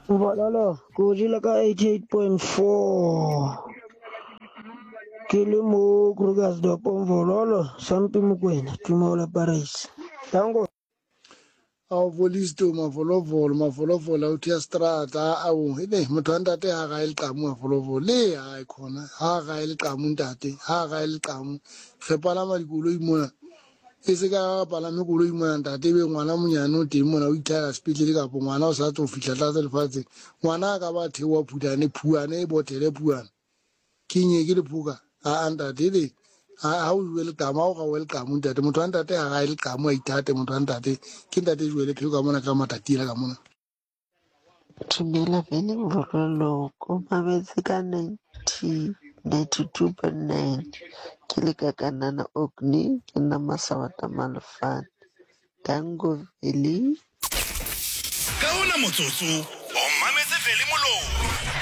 Mvalalo ko jile ka 88.4 ke le mo Krugersdorp Mvalalo Sampi Mokoena Tumola Paris tango awuvolisto mavolovolo awuthiya strata awu ile motho wa ntate ha ga eliqamu mavolovolo le hayi khona ha ga eliqamu ntate ha ga eliqamu re palama dikoloi mona e se ka palame koloi mona ntate be ngwana monyane o teng mona o ithaya sepetlele kapo ngwana o sa tlo fihla tlatse lefatsheng ngwana a ka ba theowa phuane e bothele phuane ke nye ke lephuka a ntate le ha o welcome ha o ga welcome ntate motho wa ntate ha ga welcome a ithate motho wa ntate ke ntate jwele pheo ka mona ka matatila ka mona Thumela vele Mvalalo ko mametse ka 92.9 ke le ka kanana Orkney ke nna Masawata Malefane tango vele Kaona motsotso o mametse vele molong